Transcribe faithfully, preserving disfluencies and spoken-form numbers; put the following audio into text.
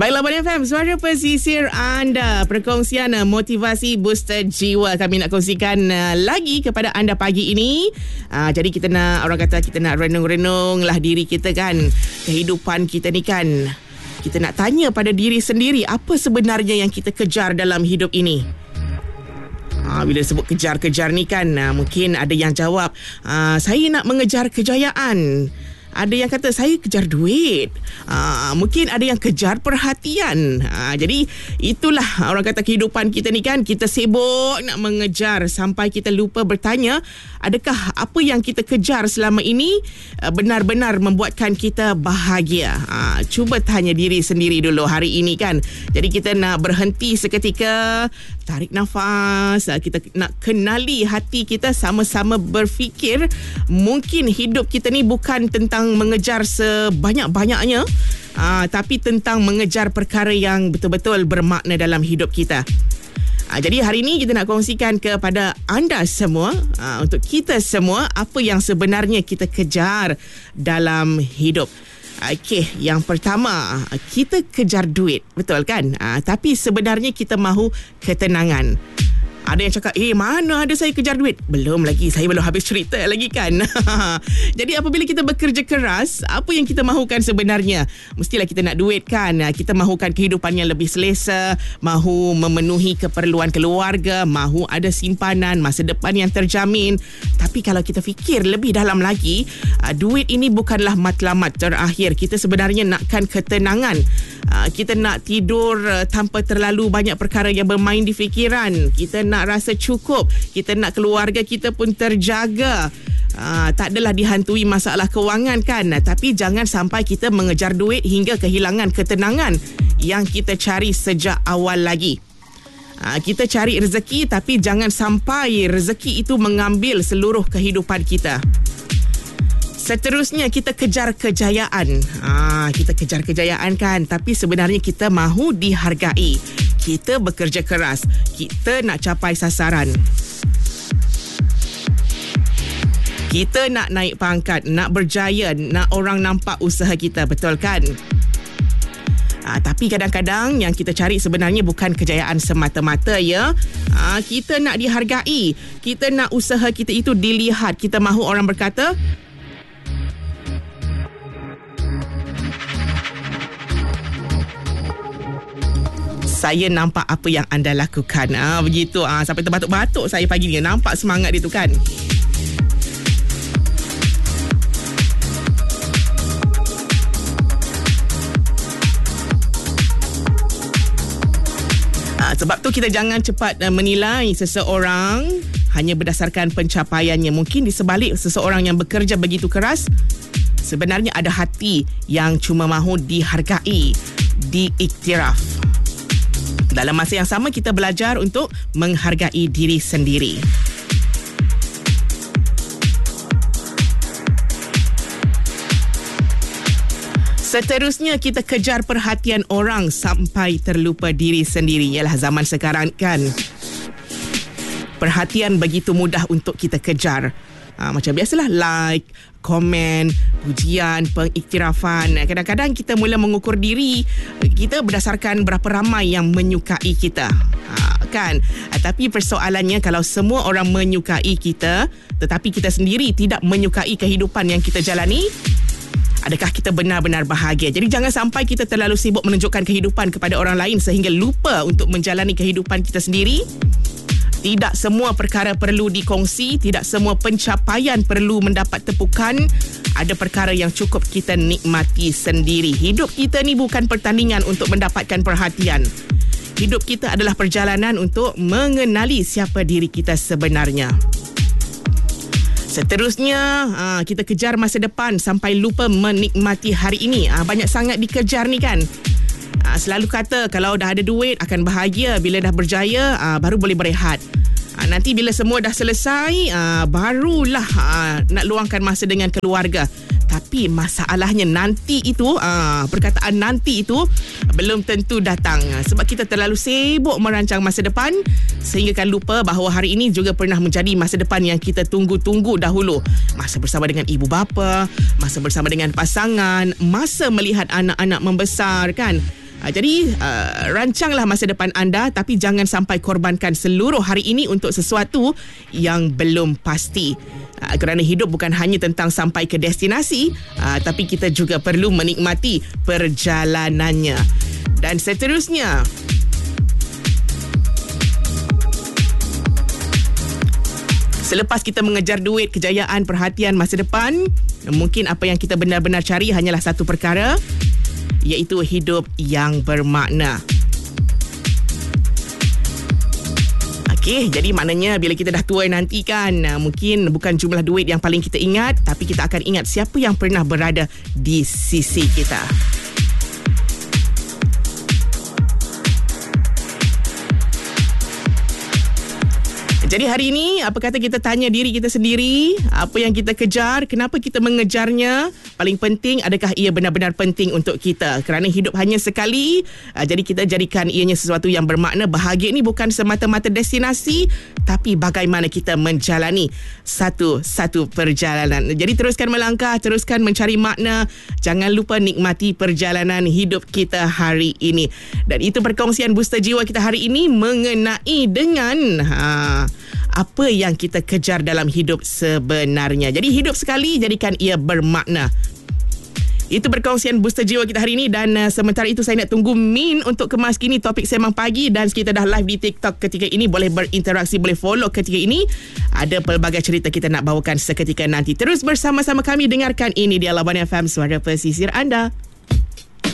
Baiklah, Bani F M, suara pesisir anda, perkongsian motivasi booster jiwa kami nak kongsikan uh, lagi kepada anda pagi ini. Uh, jadi kita nak, orang kata kita nak renung-renung lah diri kita kan. Kehidupan kita ni kan, kita nak tanya pada diri sendiri, apa sebenarnya yang kita kejar dalam hidup ini? Ha, bila sebut kejar-kejar ni kan, uh, mungkin ada yang jawab, uh, saya nak mengejar kejayaan. Ada yang kata saya kejar duit. Aa, mungkin ada yang kejar perhatian. Aa, jadi itulah orang kata kehidupan kita ni kan, kita sibuk nak mengejar sampai kita lupa bertanya, adakah apa yang kita kejar selama ini aa, benar-benar membuatkan kita bahagia? Aa, cuba tanya diri sendiri dulu hari ini kan. Jadi kita nak berhenti seketika, tarik nafas, kita nak kenali hati kita, sama-sama berfikir mungkin hidup kita ni bukan tentang mengejar sebanyak-banyaknya, aa, tapi tentang mengejar perkara yang betul-betul bermakna dalam hidup kita. Aa, jadi hari ini kita nak kongsikan kepada anda semua, aa, untuk kita semua, apa yang sebenarnya kita kejar dalam hidup. Okey, yang pertama, kita kejar duit, betul kan? Aa, tapi sebenarnya kita mahu ketenangan. Ada yang cakap, eh mana ada saya kejar duit? Belum lagi, saya belum habis cerita lagi kan. Jadi apabila kita bekerja keras, apa yang kita mahukan sebenarnya? Mestilah kita nak duit kan. Kita mahukan kehidupan yang lebih selesa, mahu memenuhi keperluan keluarga, mahu ada simpanan, masa depan yang terjamin. Tapi kalau kita fikir lebih dalam lagi, duit ini bukanlah matlamat terakhir. Kita sebenarnya nakkan ketenangan. Kita nak tidur tanpa terlalu banyak perkara yang bermain di fikiran. Kita nak nak rasa cukup, kita nak keluarga kita pun terjaga. Aa, tak adalah dihantui masalah kewangan kan, tapi jangan sampai kita mengejar duit hingga kehilangan ketenangan yang kita cari sejak awal lagi. Aa, kita cari rezeki, tapi jangan sampai rezeki itu mengambil seluruh kehidupan kita. Seterusnya, kita kejar kejayaan. Ah, kita kejar kejayaan kan, tapi sebenarnya kita mahu dihargai. Kita bekerja keras, kita nak capai sasaran. Kita nak naik pangkat, nak berjaya, nak orang nampak usaha kita, betul kan? Ah, tapi kadang-kadang yang kita cari sebenarnya bukan kejayaan semata-mata ya. Ah, kita nak dihargai, kita nak usaha kita itu dilihat. Kita mahu orang berkata, saya nampak apa yang anda lakukan. Ah, begitu. Ah, sampai terbatuk-batuk saya pagi ni. Nampak semangat dia tu kan. Ah, sebab tu kita jangan cepat uh, menilai seseorang hanya berdasarkan pencapaiannya. Mungkin di sebalik seseorang yang bekerja begitu keras, sebenarnya ada hati yang cuma mahu dihargai, diiktiraf. Dalam masa yang sama, kita belajar untuk menghargai diri sendiri. Seterusnya, kita kejar perhatian orang sampai terlupa diri sendiri. Yalah, zaman sekarang kan, perhatian begitu mudah untuk kita kejar. Ha, macam biasalah, like, komen, pujian, pengiktirafan. Kadang-kadang kita mula mengukur diri kita berdasarkan berapa ramai yang menyukai kita. Ha, kan? Ha, tapi persoalannya, kalau semua orang menyukai kita, tetapi kita sendiri tidak menyukai kehidupan yang kita jalani, adakah kita benar-benar bahagia? Jadi jangan sampai kita terlalu sibuk menunjukkan kehidupan kepada orang lain sehingga lupa untuk menjalani kehidupan kita sendiri. Tidak semua perkara perlu dikongsi, tidak semua pencapaian perlu mendapat tepukan. Ada perkara yang cukup kita nikmati sendiri. Hidup kita ni bukan pertandingan untuk mendapatkan perhatian. Hidup kita adalah perjalanan untuk mengenali siapa diri kita sebenarnya. Seterusnya, kita kejar masa depan sampai lupa menikmati hari ini. Banyak sangat dikejar ni kan. Selalu kata kalau dah ada duit akan bahagia, bila dah berjaya aa, baru boleh berehat. Aa, nanti bila semua dah selesai, aa, barulah aa, nak luangkan masa dengan keluarga. Tapi masalahnya nanti itu, aa, perkataan nanti itu belum tentu datang. Sebab kita terlalu sibuk merancang masa depan sehingga kan lupa bahawa hari ini juga pernah menjadi masa depan yang kita tunggu-tunggu dahulu. Masa bersama dengan ibu bapa, masa bersama dengan pasangan, masa melihat anak-anak membesar kan. Uh, jadi uh, rancanglah masa depan anda, tapi jangan sampai korbankan seluruh hari ini untuk sesuatu yang belum pasti. Uh, kerana hidup bukan hanya tentang sampai ke destinasi, uh, tapi kita juga perlu menikmati perjalanannya. Dan seterusnya, selepas kita mengejar duit, kejayaan, perhatian masa depan, mungkin apa yang kita benar-benar cari hanyalah satu perkara, iaitu hidup yang bermakna. Okey, jadi maknanya bila kita dah tua nanti kan, mungkin bukan jumlah duit yang paling kita ingat, tapi kita akan ingat siapa yang pernah berada di sisi kita. Jadi hari ini, apa kata kita tanya diri kita sendiri, apa yang kita kejar, kenapa kita mengejarnya, paling penting, adakah ia benar-benar penting untuk kita? Kerana hidup hanya sekali, jadi kita jadikan ianya sesuatu yang bermakna. Bahagia ni bukan semata-mata destinasi, tapi bagaimana kita menjalani satu-satu perjalanan. Jadi teruskan melangkah, teruskan mencari makna, jangan lupa nikmati perjalanan hidup kita hari ini. Dan itu perkongsian Booster Jiwa kita hari ini mengenai dengan ha, apa yang kita kejar dalam hidup sebenarnya. Jadi hidup sekali, jadikan ia bermakna. Itu perkongsian Booster Jiwa kita hari ini. Dan uh, sementara itu saya nak tunggu Min untuk kemas kini topik Sembang Pagi. Dan kita dah live di TikTok ketika ini. Boleh berinteraksi, boleh follow ketika ini. Ada pelbagai cerita kita nak bawakan seketika nanti. Terus bersama-sama kami dengarkan ini di Lawan F M, Suara Pesisir anda.